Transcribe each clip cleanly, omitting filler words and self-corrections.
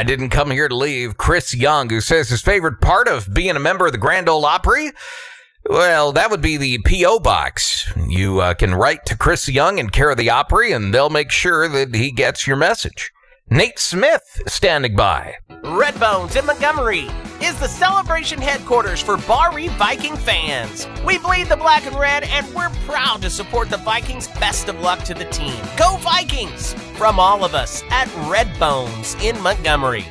I didn't come here to leave. Chris Young, who says his favorite part of being a member of the Grand Ole Opry, well, that would be the P.O. Box. You can write to Chris Young in care of the Opry, and they'll make sure that he gets your message. Nate Smith standing by. Redbones in Montgomery is the celebration headquarters for Bar Reeve Viking fans. We bleed the black and red, and we're proud to support the Vikings. Best of luck to the team. Go Vikings! From all of us at Redbones in Montgomery.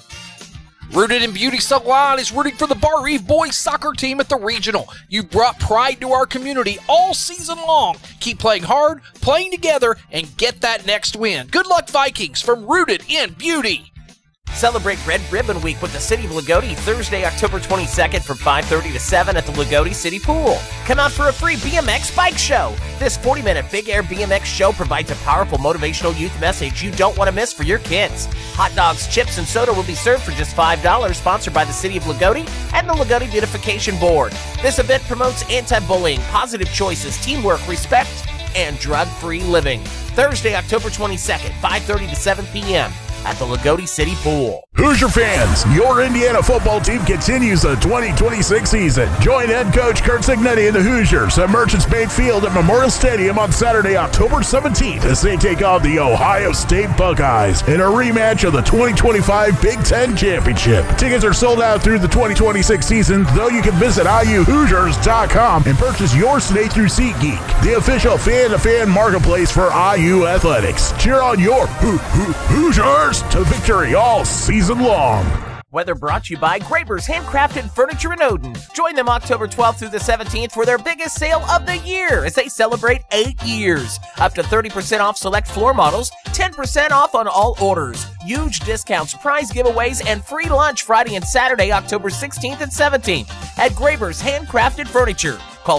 Rooted in Beauty Salon is rooting for the Bar Reeve boys soccer team at the regional. You've brought pride to our community all season long. Keep playing hard, playing together, and get that next win. Good luck, Vikings, from Rooted in Beauty. Celebrate Red Ribbon Week with the City of Lagodi Thursday, October 22nd from 5:30 to 7 at the Lagodi City Pool. Come out for a free BMX bike show. This 40-minute Big Air BMX show provides a powerful motivational youth message you don't want to miss for your kids. Hot dogs, chips, and soda will be served for just $5, sponsored by the City of Lagodi and the Lagodi Beautification Board. This event promotes anti-bullying, positive choices, teamwork, respect, and drug-free living. Thursday, October 22nd, 5:30 to 7 p.m. at the Lagodi City Pool. Hoosier fans, your Indiana football team continues the 2026 season. Join head coach Kurt Signetti and the Hoosiers at Merchants Bank Field at Memorial Stadium on Saturday, October 17th as they take on the Ohio State Buckeyes in a rematch of the 2025 Big Ten Championship. Tickets are sold out through the 2026 season, though you can visit IUHoosiers.com and purchase yours today through SeatGeek, the official fan-to-fan marketplace for IU Athletics. Cheer on your Hoosiers to victory all season long. Weather brought to you by Graber's Handcrafted Furniture in Odin. Join them October 12th through the 17th for their biggest sale of the year as they celebrate 8 years. Up to 30% off select floor models, 10% off on all orders. Huge discounts, prize giveaways, and free lunch Friday and Saturday, October 16th and 17th at Graber's Handcrafted Furniture. Call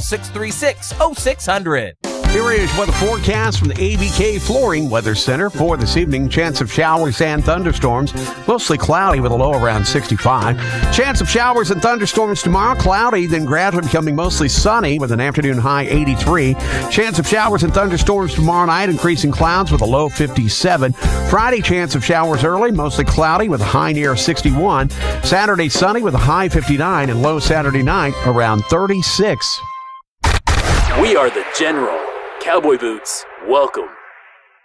636-0600. Here is weather forecast from the ABK Flooring Weather Center for this evening. Chance of showers and thunderstorms. Mostly cloudy with a low around 65. Chance of showers and thunderstorms tomorrow. Cloudy, then gradually becoming mostly sunny with an afternoon high 83. Chance of showers and thunderstorms tomorrow night. Increasing clouds with a low 57. Friday, chance of showers early. Mostly cloudy with a high near 61. Saturday, sunny with a high 59 and low Saturday night around 36. We are the General. Cowboy boots, welcome.